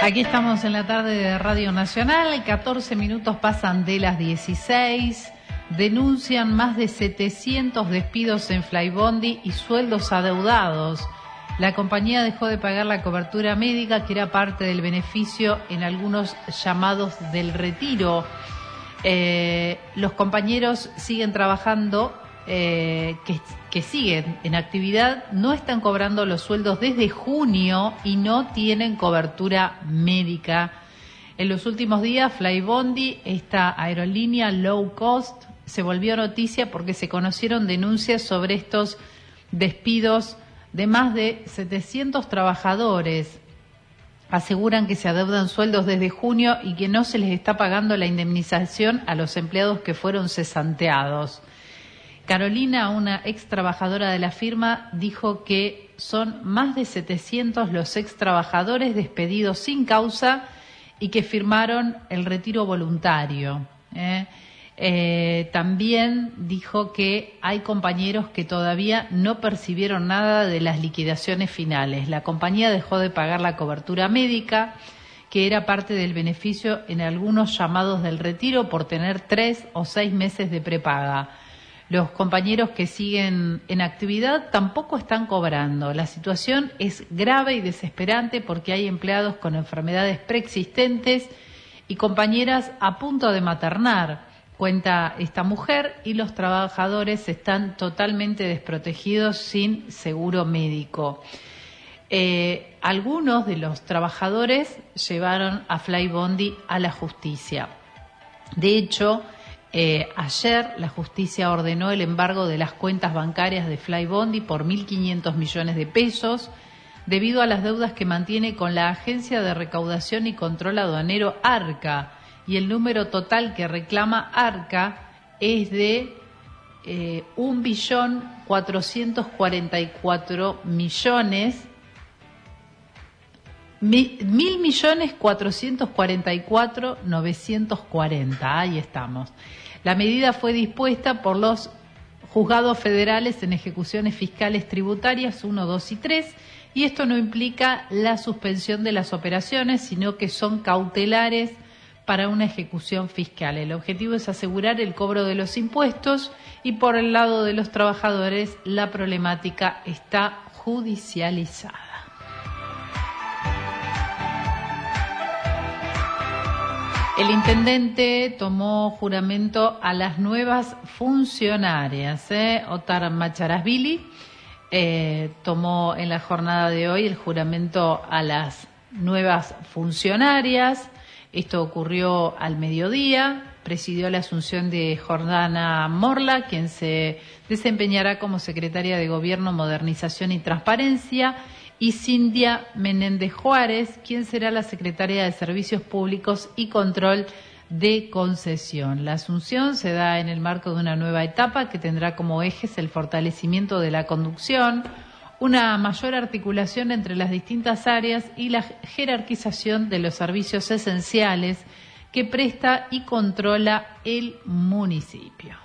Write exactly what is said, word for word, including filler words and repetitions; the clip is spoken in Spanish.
Aquí estamos en la tarde de Radio Nacional, catorce minutos pasan de las dieciséis. Denuncian más de setecientos despidos en Flybondi y sueldos adeudados. La compañía dejó de pagar la cobertura médica, que era parte del beneficio en algunos llamados del retiro. Eh, los compañeros siguen trabajando, eh, que, que siguen en actividad, no están cobrando los sueldos desde junio y no tienen cobertura médica. En los últimos días, Flybondi, esta aerolínea low cost, se volvió noticia porque se conocieron denuncias sobre estos despidos de más de setecientos trabajadores. Aseguran que se adeudan sueldos desde junio y que no se les está pagando la indemnización a los empleados que fueron cesanteados. Carolina, una ex trabajadora de la firma, dijo que son más de setecientos los ex trabajadores despedidos sin causa y que firmaron el retiro voluntario. ¿eh? Eh, también dijo que hay compañeros que todavía no percibieron nada de las liquidaciones finales. La compañía dejó de pagar la cobertura médica, que era parte del beneficio en algunos llamados del retiro por tener tres o seis meses de prepaga. Los compañeros que siguen en actividad tampoco están cobrando. La situación es grave y desesperante porque hay empleados con enfermedades preexistentes y compañeras a punto de maternar, cuenta esta mujer, y los trabajadores están totalmente desprotegidos sin seguro médico. Eh, algunos de los trabajadores llevaron a Flybondi a la justicia. De hecho, eh, ayer la justicia ordenó el embargo de las cuentas bancarias de Flybondi por mil quinientos millones de pesos debido a las deudas que mantiene con la Agencia de Recaudación y Control Aduanero ARCA. Y el número total que reclama ARCA es de eh, un billón cuatrocientos cuarenta y cuatro millones, mi, mil millones cuatrocientos cuarenta y cuatro novecientos cuarenta. Ahí estamos. La medida fue dispuesta por los juzgados federales en ejecuciones fiscales tributarias uno, dos y tres, y esto no implica la suspensión de las operaciones, sino que son cautelares para una ejecución fiscal. El objetivo es asegurar el cobro de los impuestos y por el lado de los trabajadores la problemática está judicializada. El intendente tomó juramento a las nuevas funcionarias. ¿eh? Otar Macharasvili eh, tomó en la jornada de hoy el juramento a las nuevas funcionarias. Esto ocurrió al mediodía, presidió la asunción de Jordana Morla, quien se desempeñará como secretaria de Gobierno, Modernización y Transparencia, y Cintia Menéndez Juárez, quien será la secretaria de Servicios Públicos y Control de Concesión. La asunción se da en el marco de una nueva etapa que tendrá como ejes el fortalecimiento de la conducción, una mayor articulación entre las distintas áreas y la jerarquización de los servicios esenciales que presta y controla el municipio.